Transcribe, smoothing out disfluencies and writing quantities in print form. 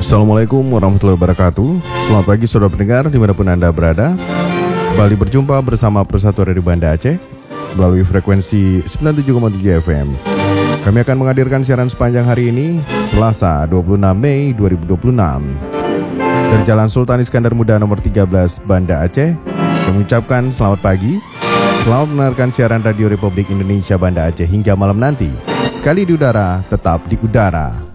Assalamualaikum warahmatullahi wabarakatuh. Selamat pagi saudara pendengar dimanapun Anda berada. Kembali berjumpa bersama Persatu Radio Banda Aceh melalui frekuensi 97,7 FM. Kami akan menghadirkan siaran sepanjang hari ini, Selasa 26 Mei 2026 dari Jalan Sultan Iskandar Muda nomor 13 Banda Aceh. Kami ucapkan selamat pagi. Selamat mendengarkan siaran Radio Republik Indonesia Banda Aceh hingga malam nanti. Sekali di udara, tetap di udara.